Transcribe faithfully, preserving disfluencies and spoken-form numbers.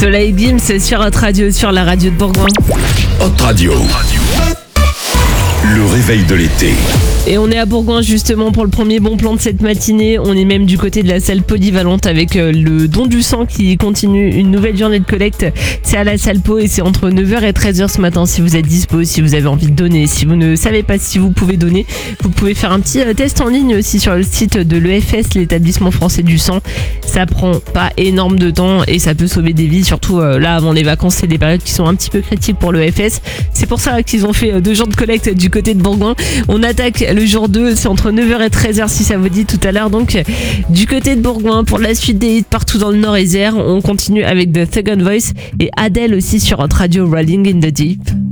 Soleil Gims sur Hot Radio, sur la radio de Bourgoin. Hot Radio. Le réveil de l'été. Et on est à Bourgoin justement pour le premier bon plan de cette matinée. On est même du côté de la salle polyvalente avec le don du sang qui continue une nouvelle journée de collecte. C'est à la salle Po et c'est entre neuf heures et treize heures ce matin. Si vous êtes dispo, si vous avez envie de donner, si vous ne savez pas si vous pouvez donner, vous pouvez faire un petit test en ligne aussi sur le site de l'E F S, l'établissement français du sang. Ça prend pas énorme de temps et ça peut sauver des vies, surtout là avant les vacances. C'est des périodes qui sont un petit peu critiques pour l'E F S. C'est pour ça qu'ils ont fait deux jours de collecte du côté de Bourgoin. On attaque le jour deux, c'est entre neuf heures et treize heures si ça vous dit tout à l'heure. Donc du côté de Bourgoin, pour la suite des hits partout dans le Nord-Isère, on continue avec The Second Voice et Adele aussi sur Hot Radio, Rolling in the Deep.